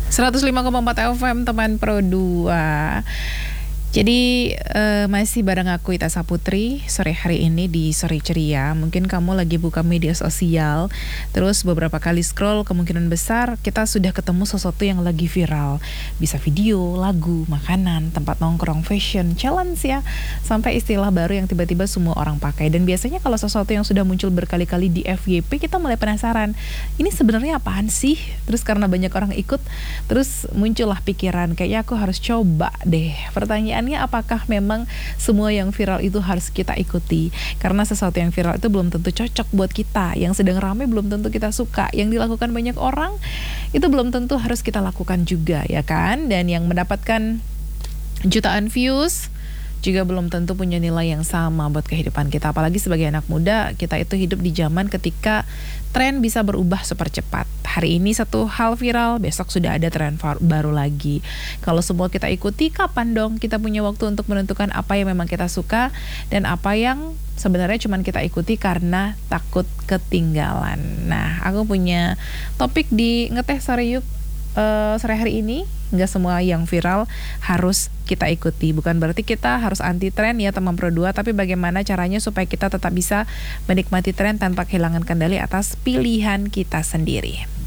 105,4 FM teman Pro 2. Jadi masih bareng aku Ita Saputri sore hari ini di Sore Ceria. Mungkin kamu lagi buka media sosial, terus beberapa kali scroll, kemungkinan besar kita sudah ketemu sesuatu yang lagi viral. Bisa video, lagu, makanan, tempat nongkrong, fashion, challenge ya, sampai istilah baru yang tiba-tiba semua orang pakai. Dan biasanya kalau sesuatu yang sudah muncul berkali-kali di FYP, kita mulai penasaran, ini sebenarnya apaan sih? Terus karena banyak orang ikut, terus muncullah pikiran, kayaknya aku harus coba deh. Pertanyaannya, apakah memang semua yang viral itu harus kita ikuti? Karena sesuatu yang viral itu belum tentu cocok buat kita. Yang sedang ramai belum tentu kita suka. Yang dilakukan banyak orang itu belum tentu harus kita lakukan juga, ya kan? Dan yang mendapatkan jutaan views juga belum tentu punya nilai yang sama buat kehidupan kita. Apalagi sebagai anak muda, kita itu hidup di zaman ketika tren bisa berubah super cepat. Hari ini satu hal viral, besok sudah ada tren baru lagi. Kalau semua kita ikuti, kapan dong kita punya waktu untuk menentukan apa yang memang kita suka dan apa yang sebenarnya cuma kita ikuti karena takut ketinggalan. Nah, aku punya topik di Ngeteh Sore Yuk sore hari ini. Nggak semua yang viral harus kita ikuti. Bukan berarti kita harus anti tren ya teman Pro 2, tapi bagaimana caranya supaya kita tetap bisa menikmati tren tanpa kehilangan kendali atas pilihan kita sendiri.